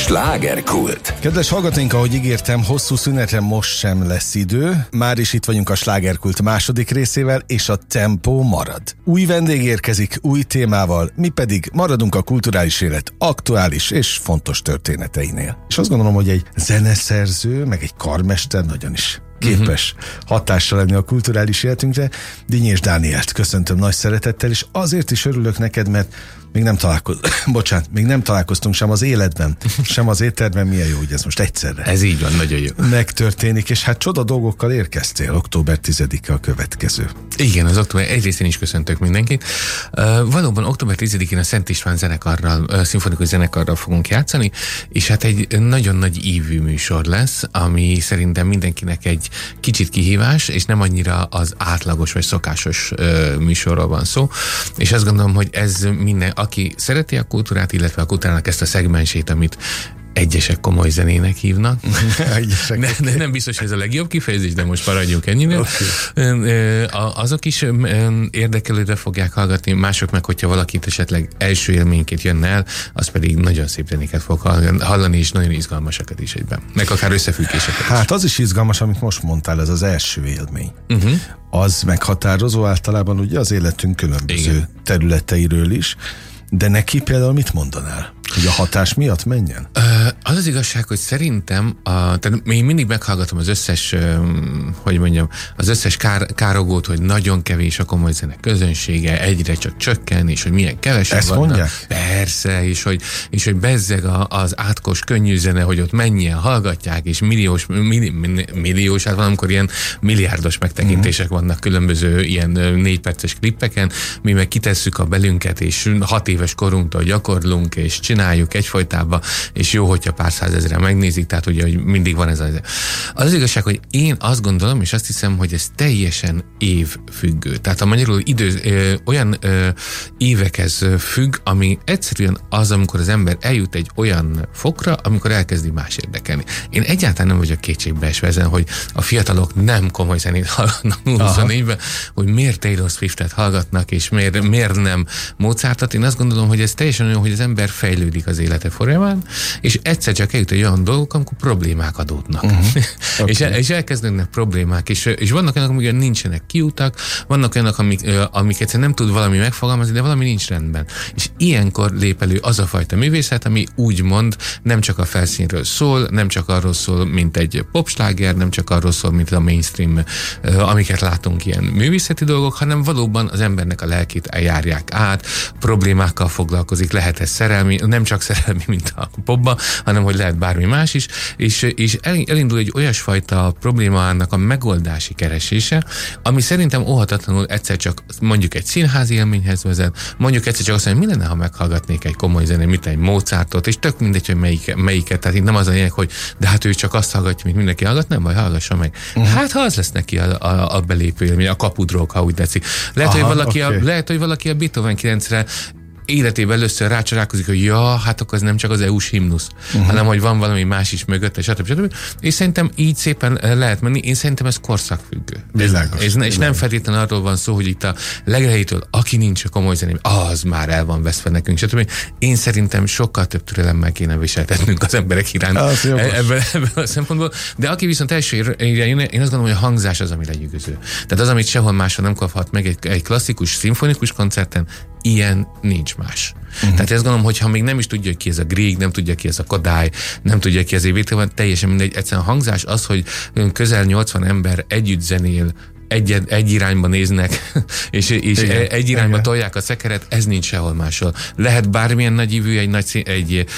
Slágerkult. Kedves hallgatóink, ahogy ígértem, hosszú szünetre most sem lesz idő. Már is itt vagyunk a Slágerkult második részével, és a tempó marad. Új vendég érkezik, új témával, mi pedig maradunk a kulturális élet aktuális és fontos történeteinél. És azt gondolom, hogy egy zeneszerző, meg egy karmester nagyon is képes hatással lenni a kulturális életünkre. Dinnyés Dánielt köszöntöm nagy szeretettel, és azért is örülök neked, mert még nem találkoztunk sem az életben, sem az étterben. Milyen jó, hogy ez most egyszerre. Ez így van, nagyon jó. Megtörténik, és hát csoda dolgokkal érkeztél. Október 10-e a következő. Igen, az október egyrészt én is köszöntök mindenkit. Valóban október 10-én a Szent István zenekarral, szimfonikus zenekarral fogunk játszani, és hát egy nagyon nagy ívű műsor lesz, ami szerintem mindenkinek egy kicsit kihívás, és nem annyira az átlagos vagy szokásos műsorról van szó. És azt gondolom, hogy ez minden, aki szereti a kultúrát, illetve a kultúrának ezt a szegmensét, amit egyesek komoly zenének hívnak. Nem biztos, hogy ez a legjobb kifejezés, de most maradjunk ennyire. Okay. Azok is érdekelődve fogják hallgatni, mások meg, hogyha valakit esetleg első élményként jönne el, az pedig nagyon szép zenéket fog hallani, és nagyon izgalmasakat is egyben. Meg akár összefüggéseket is. Hát az is izgalmas, amit most mondtál, ez az első élmény. Az meghatározó általában ugye az életünk különböző területeiről is, de neki például mit mondanál? Hogy a hatás miatt menjen? Az az igazság, hogy szerintem, tehát én mindig meghallgatom az összes, az összes károgót, hogy nagyon kevés a komoly zene közönsége, egyre csak csökken, és hogy milyen kevesen ezt vannak. Mondják? Persze, és hogy bezzeg az átkos könnyű zene, hogy ott mennyien hallgatják, és milliós, hát valamikor ilyen milliárdos megtekintések vannak különböző ilyen 4 perces klippeken, mi meg kitesszük a belünket, és 6 éves korunktól gyakorlunk, és csináljuk egyfolytában, és jó, hogyha pár százezren megnézik, tehát ugye, hogy mindig van ez az igazság, hogy én azt gondolom, és azt hiszem, hogy ez teljesen évfüggő. Tehát a magyarul olyan évekhez függ, ami egyszerűen az, amikor az ember eljut egy olyan fokra, amikor elkezdi más érdekelni. Én egyáltalán nem vagyok kétségbeesve ezen, hogy a fiatalok nem komoly zenét hallgatnak 24-ben, hogy miért Taylor Swiftet hallgatnak, és miért nem Mozartot. Én azt gondolom, hogy ez teljesen olyan, hogy az ember fejlődik az élete folyamán, és egyszer csak eljut egy olyan dolgok, amikor problémák adódnak. Okay. és elkezdődnek problémák, és vannak olyanok, amik nincsenek kiutak, vannak olyanok, amik egyszerűen nem tud valami megfogalmazni, de valami nincs rendben. És ilyenkor lép elő az a fajta művészet, ami úgymond nem csak a felszínről szól, nem csak arról szól, mint egy popsláger, nem csak arról szól, mint a mainstream, amiket látunk ilyen művészeti dolgok, hanem valóban az embernek a lelkét eljárják át, problémákkal foglalkozik, lehet ez szerelmi, nem csak szerelmi, mint a popba, hanem hogy lehet bármi más is, és elindul egy olyasfajta problémának a megoldási keresése, ami szerintem óhatatlanul egyszer csak mondjuk egy színházi élményhez vezet, mondjuk egyszer csak azt mondja, mi lenne, ha meghallgatnék egy komoly zenét, mint egy Mozartot, és tök mindegy, hogy melyiket, tehát itt nem az a lényeg, hogy de hát ő csak azt hallgatja, mint mindenki hallgat, nem baj, hallgassa meg. Hát ha az lesz neki a belépő élmény, a kapudróg, ha úgy tetszik. Lehet, hogy valaki a Beethoven 9-re életében először rácsodálkozik, hogy hát akkor ez nem csak az EU-s himnusz, hanem hogy van valami más is mögötte, stb. És szerintem így szépen lehet menni. Én szerintem ez korszakfüggő. És nem feltétlenül arról van szó, hogy itt a legelejétől, aki nincs a komoly zenében, az már el van veszve nekünk, stb. Én szerintem sokkal több türelemmel kéne viseltetnünk az emberek iránt ebben a szempontból. De aki viszont első én azt gondolom, hogy a hangzás az, ami lenyűgöző. Tehát az, amit sehol máshol nem kaphat meg egy klasszikus, szimfonikus koncerten, ilyen nincs más. Tehát ezt gondolom, hogy ha még nem is tudja, hogy ki ez a Grieg, nem tudja, ki ez a Kodály, nem tudja, ki ez a Beethoven, teljesen mindegy. Egyszerűen a hangzás az, hogy közel 80 ember együtt zenél, egy irányba néznek, és egy irányba tolják a szekeret, ez nincs sehol máshol. Lehet bármilyen nagyívű egy